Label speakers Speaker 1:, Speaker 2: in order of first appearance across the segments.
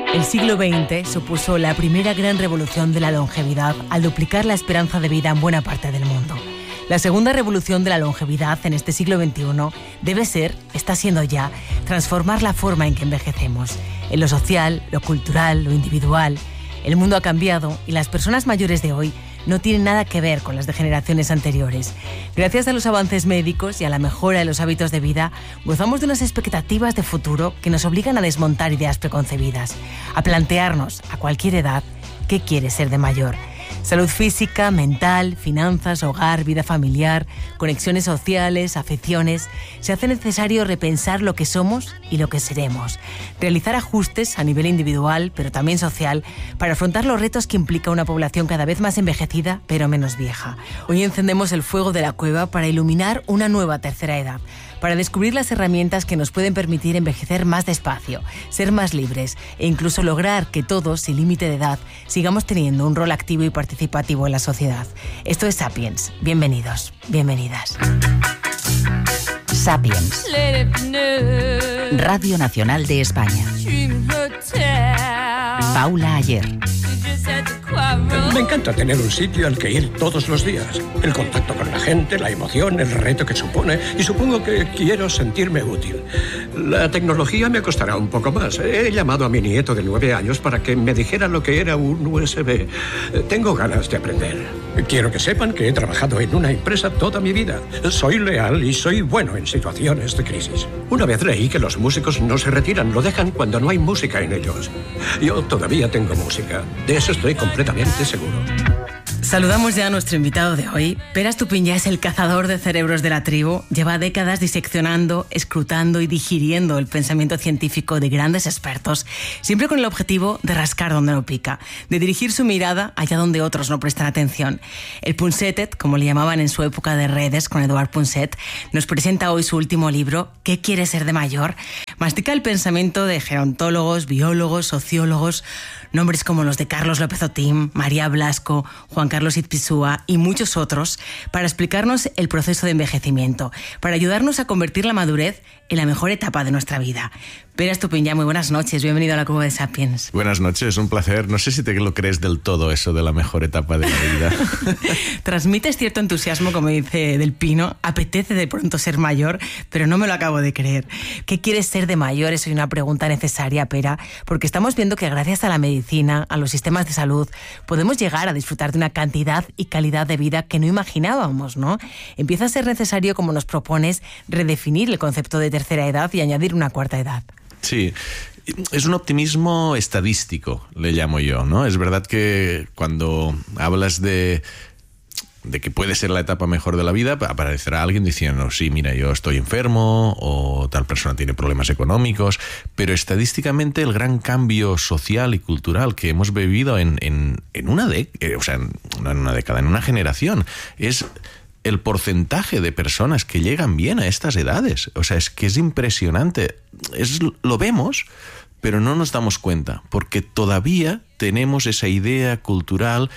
Speaker 1: El siglo XX supuso la primera gran revolución de la longevidad al duplicar la esperanza de vida en buena parte del mundo. La segunda revolución de la longevidad en este siglo XXI debe ser, está siendo ya, transformar la forma en que envejecemos. En lo social, lo cultural, lo individual. El mundo ha cambiado y las personas mayores de hoy no tienen nada que ver con las de generaciones anteriores. Gracias a los avances médicos y a la mejora de los hábitos de vida, gozamos de unas expectativas de futuro que nos obligan a desmontar ideas preconcebidas, a plantearnos, a cualquier edad, qué quiere ser de mayor. Salud física, mental, finanzas, hogar, vida familiar, conexiones sociales, aficiones. Se hace necesario repensar lo que somos y lo que seremos. Realizar ajustes a nivel individual, pero también social, para afrontar los retos que implica una población cada vez más envejecida, pero menos vieja. Hoy encendemos el fuego de la cueva para iluminar una nueva tercera edad, para descubrir las herramientas que nos pueden permitir envejecer más despacio, ser más libres e incluso lograr que todos, sin límite de edad, sigamos teniendo un rol activo y participativo en la sociedad. Esto es Sapiens. Bienvenidos, bienvenidas.
Speaker 2: Sapiens. Radio Nacional de España. Paula Ayer.
Speaker 3: Me encanta tener un sitio al que ir todos los días. El contacto con la gente, la emoción, el reto que supone. Y supongo que quiero sentirme útil. La tecnología me costará un poco más. He llamado a mi nieto de 9 años para que me dijera lo que era un USB. Tengo ganas de aprender. Quiero que sepan que he trabajado en una empresa toda mi vida. Soy leal y soy bueno en situaciones de crisis. Una vez leí que los músicos no se retiran, lo dejan cuando no hay música en ellos. Yo todavía tengo música. De eso estoy completamente seguro.
Speaker 1: Saludamos ya a nuestro invitado de hoy. Pere Estupiñán es el cazador de cerebros de la tribu. Lleva décadas diseccionando, escrutando y digiriendo el pensamiento científico de grandes expertos, siempre con el objetivo de rascar donde no pica, de dirigir su mirada allá donde otros no prestan atención. El Punsetet, como le llamaban en su época de redes con Eduard Punset, nos presenta hoy su último libro, ¿Qué quiere ser de mayor? Mastica el pensamiento de gerontólogos, biólogos, sociólogos, nombres como los de Carlos López Otín, María Blasco, Juan Carlos Itzpizua y muchos otros, para explicarnos el proceso de envejecimiento, para ayudarnos a convertir la madurez en la mejor etapa de nuestra vida. Pere Estupiñán, muy buenas noches, bienvenido a la Cueva de Sapiens.
Speaker 4: Buenas noches, un placer. No sé si te lo crees del todo eso de la mejor etapa de la vida.
Speaker 1: Transmites cierto entusiasmo, como dice Del Pino, apetece de pronto ser mayor, pero no me lo acabo de creer. ¿Qué quieres ser de mayor? Es una pregunta necesaria, Pera, porque estamos viendo que gracias a la medicina, a los sistemas de salud, podemos llegar a disfrutar de una cantidad y calidad de vida que no imaginábamos, ¿no? Empieza a ser necesario, como nos propones, redefinir el concepto de tercera edad y añadir una cuarta edad.
Speaker 4: Sí, es un optimismo estadístico, le llamo yo, ¿no? Es verdad que cuando hablas de que puede ser la etapa mejor de la vida, aparecerá alguien diciendo, sí, mira, yo estoy enfermo o tal persona tiene problemas económicos, pero estadísticamente el gran cambio social y cultural que hemos vivido en una década, o sea, no en una década, en una generación, es el porcentaje de personas que llegan bien a estas edades. O sea, es que es impresionante. Lo vemos, pero no nos damos cuenta, porque todavía tenemos esa idea cultural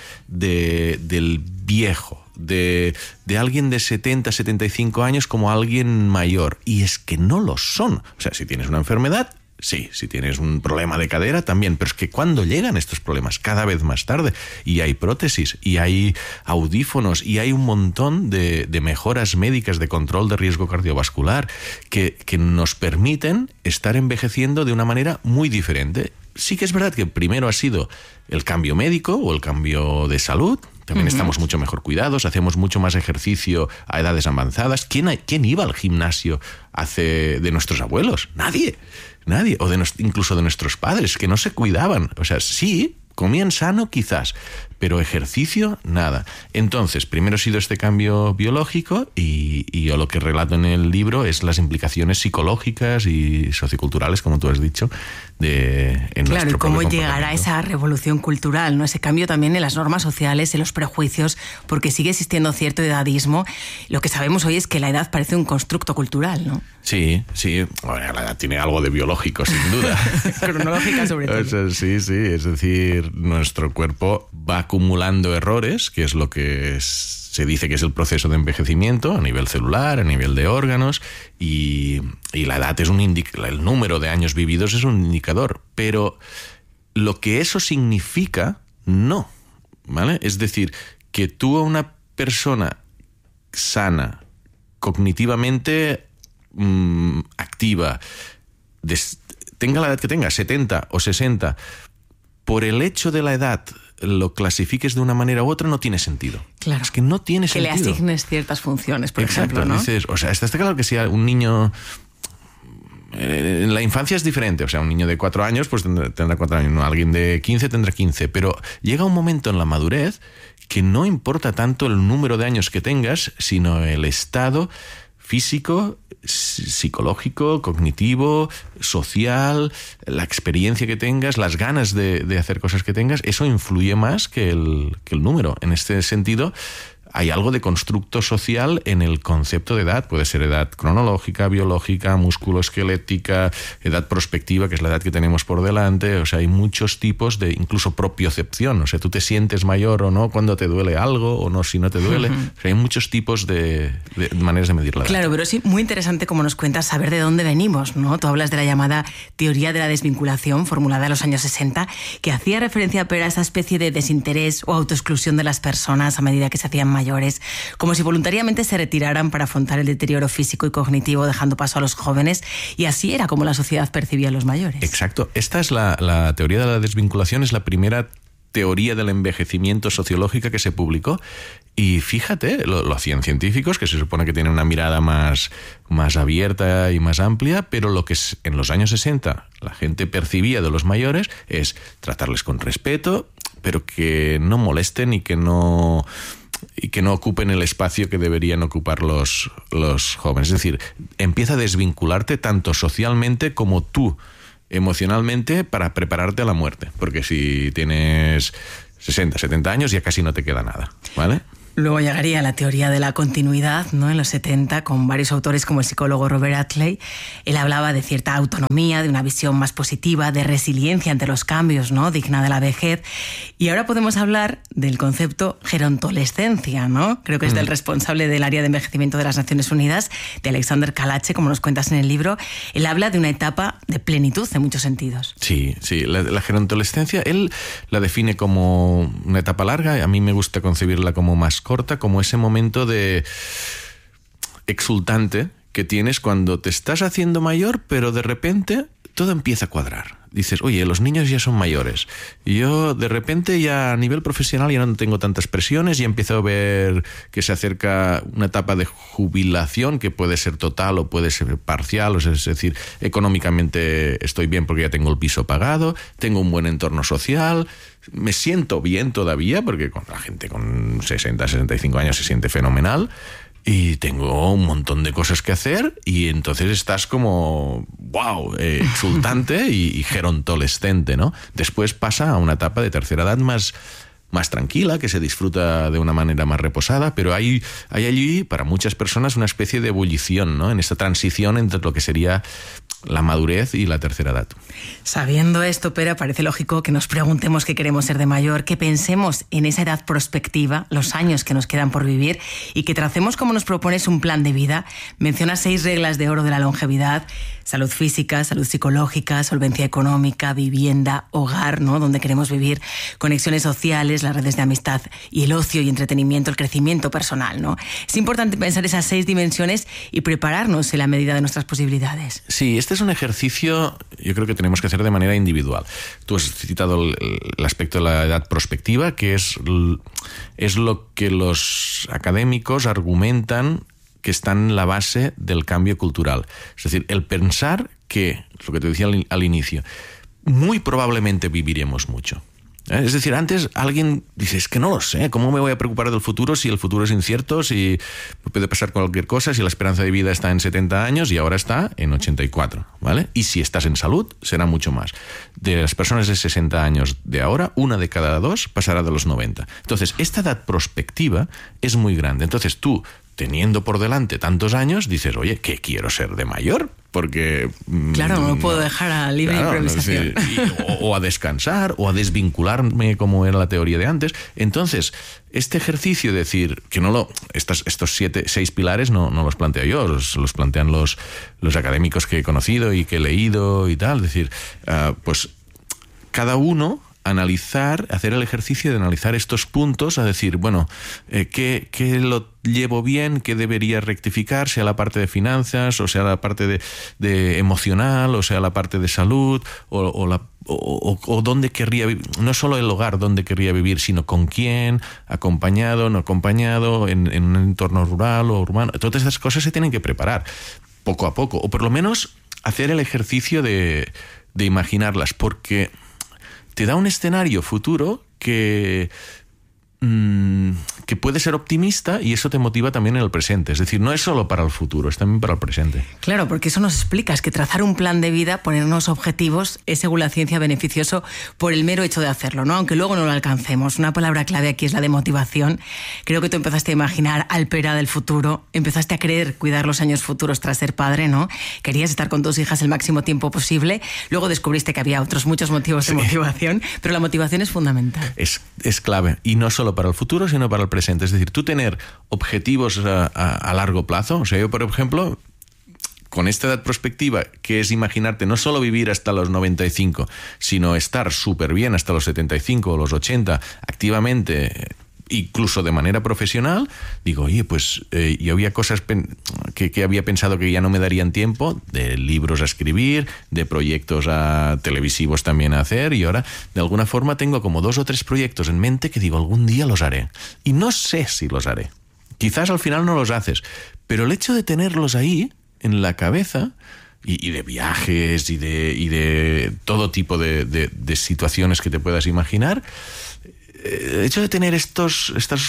Speaker 4: del viejo, de alguien de 70, 75 años como alguien mayor. Y es que no lo son. O sea, si tienes una enfermedad, sí, si tienes un problema de cadera también, pero es que cuando llegan estos problemas cada vez más tarde, y hay prótesis, y hay audífonos, y hay un montón de mejoras médicas de control de riesgo cardiovascular que nos permiten estar envejeciendo de una manera muy diferente. Sí que es verdad que primero ha sido el cambio médico o el cambio de salud. También estamos mucho mejor cuidados, hacemos mucho más ejercicio a edades avanzadas. ¿Quién iba al gimnasio de nuestros abuelos? Nadie. O incluso de nuestros padres, que no se cuidaban. O sea, sí, comían sano quizás, pero ejercicio, nada. Entonces, primero ha sido este cambio biológico y yo lo que relato en el libro es las implicaciones psicológicas y socioculturales, como tú has dicho, en
Speaker 1: claro, y cómo
Speaker 4: propio
Speaker 1: llegará esa revolución cultural, ¿no? Ese cambio también en las normas sociales, en los prejuicios, porque sigue existiendo cierto edadismo. Lo que sabemos hoy es que la edad parece un constructo cultural, ¿no?
Speaker 4: Sí. Bueno, la edad tiene algo de biológico, sin duda.
Speaker 1: Cronológica, sobre todo.
Speaker 4: O sea, sí. Es decir, nuestro cuerpo va acumulando errores, que es lo que se dice que es el proceso de envejecimiento a nivel celular, a nivel de órganos, y la edad es el número de años vividos es un indicador, pero lo que eso significa, no, ¿vale? Es decir, que tú a una persona sana, cognitivamente activa, tenga la edad que tenga, 70 o 60, por el hecho de la edad lo clasifiques de una manera u otra, no tiene sentido.
Speaker 1: Claro.
Speaker 4: Es que no tiene sentido.
Speaker 1: Que le asignes ciertas funciones, por ejemplo, ¿no?
Speaker 4: Dices, o sea, está claro que si un niño... En la infancia es diferente, o sea, un niño de 4 años pues tendrá 4 años, ¿no? Alguien de 15 tendrá 15, pero llega un momento en la madurez que no importa tanto el número de años que tengas, sino el estado físico, psicológico, cognitivo, social, la experiencia que tengas, las ganas de hacer cosas que tengas, eso influye más que el número. En este sentido, hay algo de constructo social en el concepto de edad. Puede ser edad cronológica, biológica, musculoesquelética, edad prospectiva, que es la edad que tenemos por delante. O sea, hay muchos tipos de incluso propiocepción. O sea, tú te sientes mayor o no cuando te duele algo o no si no te duele. O sea, hay muchos tipos de maneras de medir la edad.
Speaker 1: Claro, pero sí, muy interesante como nos cuentas saber de dónde venimos, ¿no? Tú hablas de la llamada teoría de la desvinculación, formulada en los años 60, que hacía referencia a esa especie de desinterés o autoexclusión de las personas a medida que se hacían mayores, como si voluntariamente se retiraran para afrontar el deterioro físico y cognitivo, dejando paso a los jóvenes, y así era como la sociedad percibía a los mayores.
Speaker 4: Exacto. Esta es la teoría de la desvinculación, es la primera teoría del envejecimiento sociológica que se publicó. Y fíjate, lo hacían científicos, que se supone que tienen una mirada más abierta y más amplia, pero lo que en los años 60 la gente percibía de los mayores es tratarles con respeto, pero que no molesten y que no ocupen el espacio que deberían ocupar los jóvenes. Es decir, empieza a desvincularte tanto socialmente como tú emocionalmente para prepararte a la muerte. Porque si tienes 60, 70 años ya casi no te queda nada, ¿vale?
Speaker 1: Luego llegaría la teoría de la continuidad, ¿no? En los 70, con varios autores como el psicólogo Robert Atley. Él hablaba de cierta autonomía, de una visión más positiva, de resiliencia ante los cambios, ¿no? Digna de la vejez. Y ahora podemos hablar del concepto gerontolescencia, ¿no? Creo que es del responsable del área de envejecimiento de las Naciones Unidas, de Alexander Kalache, como nos cuentas en el libro. Él habla de una etapa de plenitud en muchos sentidos.
Speaker 4: Sí. La gerontolescencia, él la define como una etapa larga. A mí me gusta concebirla como más corta, como ese momento de exultante que tienes cuando te estás haciendo mayor, pero de repente todo empieza a cuadrar. Dices, oye, los niños ya son mayores. Y yo de repente ya a nivel profesional ya no tengo tantas presiones y empiezo a ver que se acerca una etapa de jubilación que puede ser total o puede ser parcial. Es decir, económicamente estoy bien porque ya tengo el piso pagado, tengo un buen entorno social, me siento bien todavía porque con la gente con 60, 65 años se siente fenomenal. Y tengo un montón de cosas que hacer y entonces estás como, wow, exultante y gerontolescente, ¿no? Después pasa a una etapa de tercera edad más tranquila, que se disfruta de una manera más reposada, pero hay allí para muchas personas una especie de ebullición, ¿no? En esta transición entre lo que sería la madurez y la tercera edad.
Speaker 1: Sabiendo esto, Pere, parece lógico que nos preguntemos qué queremos ser de mayor, que pensemos en esa edad prospectiva, los años que nos quedan por vivir y que tracemos, como nos propones, un plan de vida. Mencionas 6 reglas de oro de la longevidad: salud física, salud psicológica, solvencia económica, vivienda, hogar, ¿no? Donde queremos vivir, conexiones sociales, las redes de amistad y el ocio y entretenimiento, el crecimiento personal, ¿no? Es importante pensar esas 6 dimensiones y prepararnos en la medida de nuestras posibilidades.
Speaker 4: Sí, este es un ejercicio, yo creo que tenemos que hacer de manera individual. Tú has citado el aspecto de la edad prospectiva, que es lo que los académicos argumentan que está en la base del cambio cultural. Es decir, el pensar que, lo que te decía al inicio, muy probablemente viviremos mucho. Es decir, antes alguien dice, es que no lo sé, ¿cómo me voy a preocupar del futuro si el futuro es incierto, si puede pasar cualquier cosa, si la esperanza de vida está en 70 años y ahora está en 84, ¿vale? Y si estás en salud, será mucho más. De las personas de 60 años de ahora, 1 de cada 2 pasará de los 90. Entonces, esta edad prospectiva es muy grande. Entonces, tú, teniendo por delante tantos años, dices, oye, ¿qué quiero ser de mayor? Porque...
Speaker 1: Claro, no puedo dejar a libre improvisación.
Speaker 4: O a descansar, o a desvincularme, como era la teoría de antes. Entonces, este ejercicio de decir, que estos 6 pilares no los planteo yo, los plantean los académicos que he conocido y que he leído y tal. Es decir, pues cada uno hacer el ejercicio de analizar estos puntos, a decir, bueno, ¿qué lo llevo bien? ¿Qué debería rectificar? Sea la parte de finanzas, o sea la parte de emocional, o sea la parte de salud, o dónde querría vivir. No solo el hogar donde querría vivir, sino con quién, acompañado, no acompañado, en un entorno rural o urbano. Todas esas cosas se tienen que preparar poco a poco, o por lo menos hacer el ejercicio de imaginarlas, porque te da un escenario futuro que puede ser optimista, y eso te motiva también en el presente. Es decir, no es solo para el futuro, es también para el presente.
Speaker 1: Claro, porque eso nos explica, es que trazar un plan de vida, ponernos objetivos, es según la ciencia beneficioso por el mero hecho de hacerlo, ¿no? Aunque luego no lo alcancemos. Una palabra clave aquí es la de motivación. Creo que tú empezaste a imaginar al Pere del futuro, empezaste a querer cuidar los años futuros tras ser padre, ¿no? Querías estar con tus hijas el máximo tiempo posible, luego descubriste que había otros muchos motivos de motivación, pero la motivación es fundamental.
Speaker 4: Es clave, y no solo para el futuro, sino para el presente. Es decir, tú tener objetivos a largo plazo. O sea, yo, por ejemplo, con esta edad prospectiva, que es imaginarte no solo vivir hasta los 95, sino estar súper bien hasta los 75 o los 80, activamente, incluso de manera profesional, digo, oye, pues yo había cosas que había pensado que ya no me darían tiempo, de libros a escribir, de proyectos televisivos también a hacer, y ahora de alguna forma tengo como 2 o 3 proyectos en mente que digo, algún día los haré. Y no sé si los haré. Quizás al final no los haces, pero el hecho de tenerlos ahí, en la cabeza, y de viajes, y de todo tipo de situaciones que te puedas imaginar, el hecho de tener estos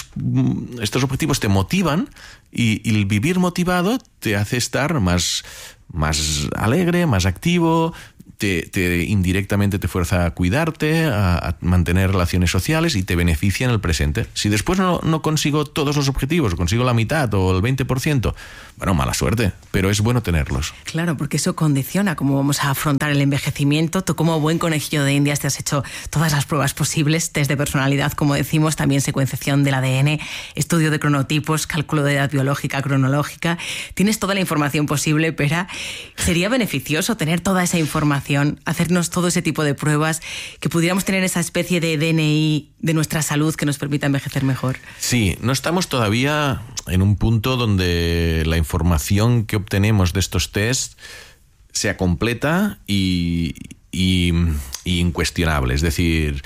Speaker 4: objetivos te motivan, y el vivir motivado te hace estar más alegre, más activo, indirectamente te fuerza a cuidarte, a mantener relaciones sociales, y te beneficia en el presente. Si después no consigo todos los objetivos, o consigo la mitad o el 20%, bueno, mala suerte, pero es bueno tenerlos.
Speaker 1: Claro, porque eso condiciona cómo vamos a afrontar el envejecimiento. Tú, como buen conejillo de Indias, te has hecho todas las pruebas posibles, test de personalidad, como decimos, también secuenciación del ADN, estudio de cronotipos, cálculo de edad biológica, cronológica. Tienes toda la información posible, pero sería beneficioso tener toda esa información, hacernos todo ese tipo de pruebas, que pudiéramos tener esa especie de DNI de nuestra salud que nos permita envejecer mejor.
Speaker 4: Sí, no estamos todavía en un punto donde la información que obtenemos de estos test sea completa y incuestionable. Es decir,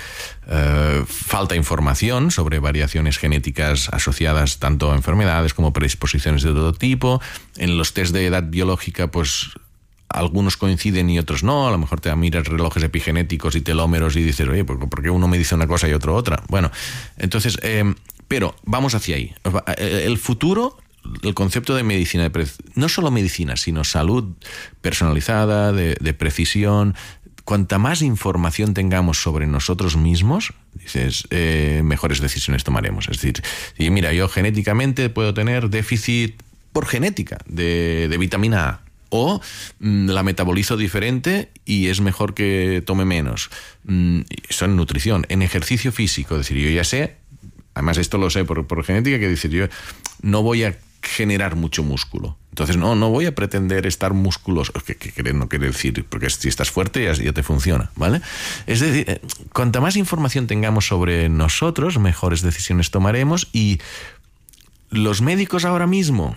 Speaker 4: falta información sobre variaciones genéticas asociadas tanto a enfermedades como predisposiciones de todo tipo. En los test de edad biológica, pues algunos coinciden y otros no. A lo mejor te miras relojes epigenéticos y telómeros y dices, oye, ¿por qué uno me dice una cosa y otro otra? Bueno, entonces, pero vamos hacia ahí. El futuro, el concepto de medicina, no solo medicina, sino salud personalizada, de precisión. Cuanta más información tengamos sobre nosotros mismos, dices, mejores decisiones tomaremos. Es decir, y mira, yo genéticamente puedo tener déficit por genética de vitamina A, o la metabolizo diferente y es mejor que tome menos. Eso en nutrición. En ejercicio físico, es decir, yo ya sé, además esto lo sé por genética, que decir, yo no voy a generar mucho músculo. Entonces no voy a pretender estar musculoso, que no quiere decir, porque si estás fuerte ya te funciona, ¿vale? Es decir, cuanta más información tengamos sobre nosotros, mejores decisiones tomaremos. Y los médicos ahora mismo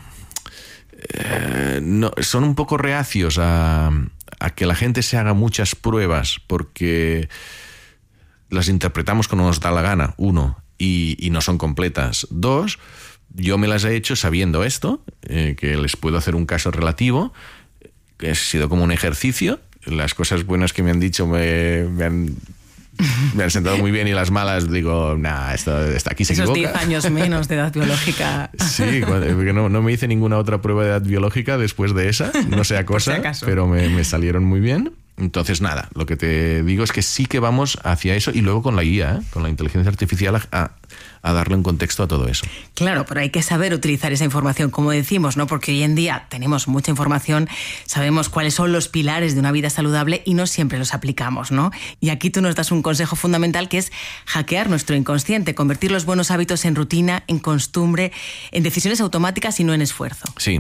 Speaker 4: son un poco reacios a que la gente se haga muchas pruebas, porque las interpretamos como nos da la gana, 1, y no son completas. 2, yo me las he hecho sabiendo esto, que les puedo hacer un caso relativo, que ha sido como un ejercicio. Las cosas buenas que me han dicho me han sentado muy bien, y las malas digo, esto aquí se equivoca.
Speaker 1: Esos 10 años menos de edad biológica.
Speaker 4: Sí, porque no me hice ninguna otra prueba de edad biológica después de esa, no sea cosa, pero me salieron muy bien. Entonces, nada, lo que te digo es que sí que vamos hacia eso, y luego con la guía, con la inteligencia artificial, a darle un contexto a todo eso.
Speaker 1: Claro, pero hay que saber utilizar esa información, como decimos, ¿no? Porque hoy en día tenemos mucha información, sabemos cuáles son los pilares de una vida saludable y no siempre los aplicamos, ¿no? Y aquí tú nos das un consejo fundamental, que es hackear nuestro inconsciente, convertir los buenos hábitos en rutina, en costumbre, en decisiones automáticas y no en esfuerzo.
Speaker 4: Sí.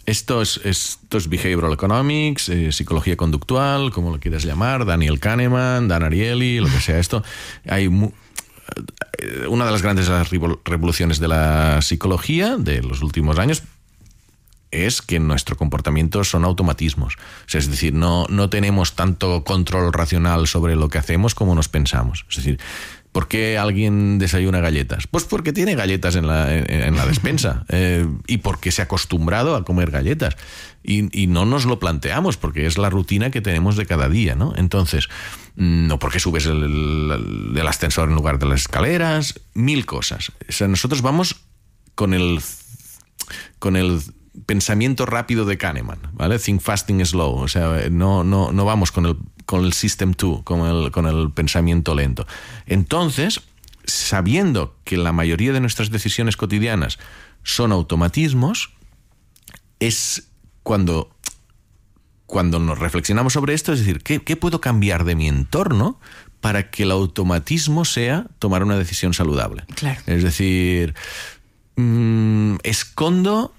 Speaker 4: Esto es behavioral economics, psicología conductual, como lo quieras llamar, Daniel Kahneman, Dan Ariely, lo que sea esto. Hay una de las grandes revoluciones de la psicología de los últimos años es que nuestro comportamiento son automatismos. O sea, es decir, no tenemos tanto control racional sobre lo que hacemos como nos pensamos. Es decir, ¿por qué alguien desayuna galletas? Pues porque tiene galletas en la despensa y porque se ha acostumbrado a comer galletas y no nos lo planteamos porque es la rutina que tenemos de cada día, ¿no? Entonces, no porque subes el ascensor en lugar de las escaleras, 1000 cosas. O sea, nosotros vamos con el pensamiento rápido de Kahneman, ¿vale? Think fast, think slow. O sea, no vamos con el system 2, con el pensamiento lento. Entonces, sabiendo que la mayoría de nuestras decisiones cotidianas son automatismos, es cuando nos reflexionamos sobre esto, es decir, ¿qué puedo cambiar de mi entorno para que el automatismo sea tomar una decisión saludable?
Speaker 1: Claro.
Speaker 4: Es decir, escondo...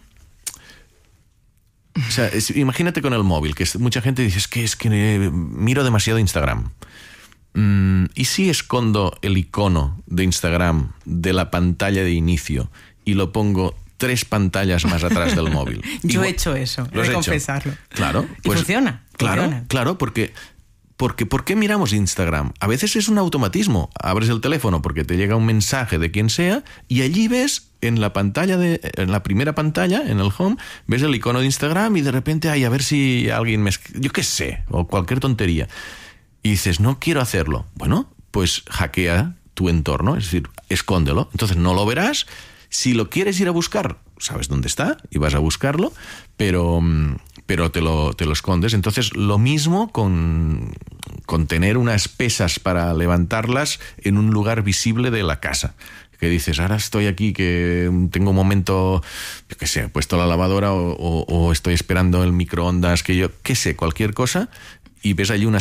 Speaker 4: O sea, imagínate con el móvil, que mucha gente dice, es que miro demasiado Instagram. ¿Y si escondo el icono de Instagram de la pantalla de inicio y lo pongo 3 pantallas más atrás del móvil?
Speaker 1: Yo he hecho eso, he de confesarlo.
Speaker 4: Claro.
Speaker 1: Pues, y funciona.
Speaker 4: Claro, porque ¿por qué miramos Instagram? A veces es un automatismo. Abres el teléfono porque te llega un mensaje de quien sea y allí ves en la primera pantalla, en el home, ves el icono de Instagram y de repente, a ver si alguien yo qué sé, o cualquier tontería. Y dices, no quiero hacerlo. Bueno, pues hackea tu entorno, es decir, escóndelo. Entonces no lo verás. Si lo quieres ir a buscar, sabes dónde está y vas a buscarlo, pero te lo escondes. Entonces, lo mismo con tener unas pesas para levantarlas en un lugar visible de la casa. Que dices, ahora estoy aquí, que tengo un momento, yo qué sé, he puesto la lavadora o estoy esperando el microondas, que yo qué sé, cualquier cosa, y ves allí unas